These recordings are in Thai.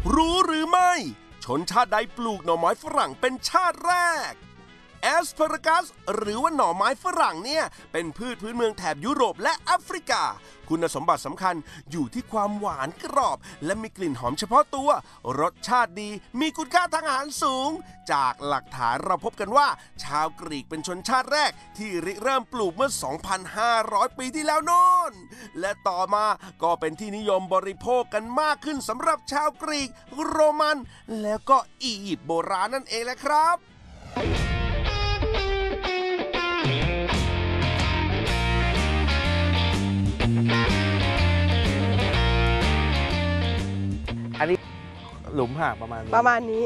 รู้หรือไม่ชนชาติใดปลูกหน่อไม้ฝรั่งเป็นชาติแรกแอสพารากัสหรือว่าหน่อไม้ฝรั่งเนี่ยเป็นพืชพื้นเมืองแถบยุโรปและแอฟริกาคุณสมบัติสำคัญอยู่ที่ความหวานกรอบและมีกลิ่นหอมเฉพาะตัวรสชาติดีมีคุณค่าทางอาหารสูงจากหลักฐานเราพบกันว่าชาวกรีกเป็นชนชาติแรกที่ริเริ่มปลูกเมื่อ 2,500 ปีที่แล้วโน่นและต่อมาก็เป็นที่นิยมบริโภคกันมากขึ้นสำหรับชาวกรีกโรมันแล้วก็อียิปต์โบราณนั่นเองแหละครับอันนี้หลุมห่างประมาณนี้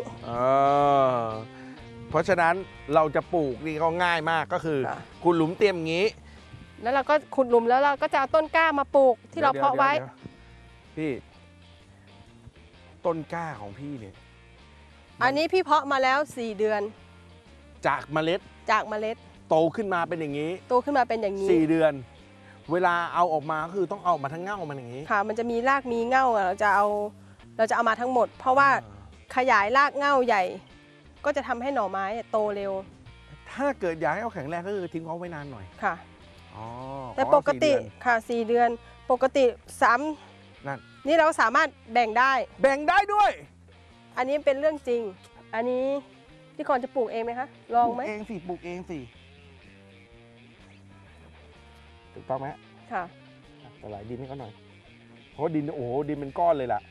เพราะฉะนั้นเราจะปลูกนี่ก็ง่ายมากก็คือขุดหลุมเตรียมอย่างนี้แล้วเราก็ขุดหลุมแล้วเราก็จะเอาต้นกล้ามาปลูกที่เราเพาะไว้พี่ต้นกล้าของพี่เนี่ยอันนี้พี่เพาะมาแล้ว4 เดือนจากเมล็ดโตขึ้นมาเป็นอย่างนี้4 เดือนเวลาเอาออกมาคือต้องเอามาทั้งเง่ามันอย่างนี้ค่ะมันจะมีรากมีเง่าเราจะเอามาทั้งหมดเพราะว่าขยายรากเง่าใหญ่ก็จะทำให้หน่อไม้โตเร็วถ้าเกิดอยากให้เขาแข็งแรงก็คือทิ้งเขาไว้นานหน่อยค่ะแต่ปกติค่ะ4 เดือนปกติ3นี่เราสามารถแบ่งได้ด้วยอันนี้เป็นเรื่องจริงอันนี้พี่กรณ์จะปลูกเองไหมคะลองไหมปลูกเองสิถูกต้องไหมค่ะสลายดินให้เขาหน่อยเพราะดินโอ้โหดินเป็นก้อนเลยล่ะ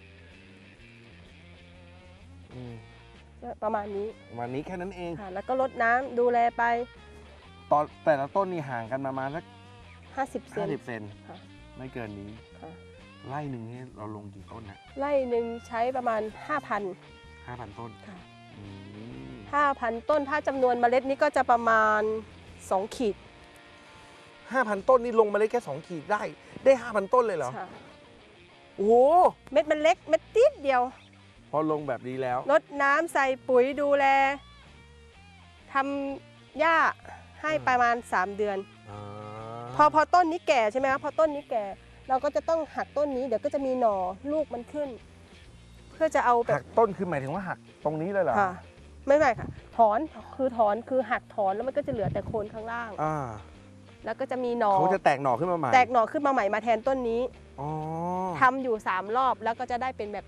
ประมาณนี้แค่นั้นเองค่ะแล้วก็รดน้ำดูแลไปตอนแต่ละต้นนี่ห่างกันประมาณสัก 50 เซนไม่เกินนี้ไร่หนึ่งนี่เราลงกี่ต้นนะไร่หนึ่งใช้ประมาณ 5,000 ต้นค่ะ5,000 ต้นถ้าจำนวนเมล็ดนี้ก็จะประมาณ2 ขีด 5,000 ต้นนี่ลงเมล็ดแค่2 ขีดได้ 5,000 ต้นเลยเหรอโอ้โหเม็ดมันเล็กเม็ดติดเดียวพอลงแบบนี้แล้วรดน้ำใส่ปุ๋ยดูแลทำหญ้าให้ประมาณ3 เดือนพอต้นนี้แก่ใช่ไหมครับพอต้นนี้แก่เราก็จะต้องหักต้นนี้เดี๋ยวก็จะมีหน่อลูกมันขึ้นเพื่อจะเอาแบบหักต้นคือหมายถึงว่าหักตรงนี้เลยเหรอค่ะไม่ค่ะถอนคือหักถอนแล้วมันก็จะเหลือแต่โคนข้างล่างแล้วก็จะมีหน่อเขาจะแตกหน่อขึ้นมาใหม่มาแทนต้นนี้ทำอยู่3 รอบแล้วก็จะได้เป็นแบบ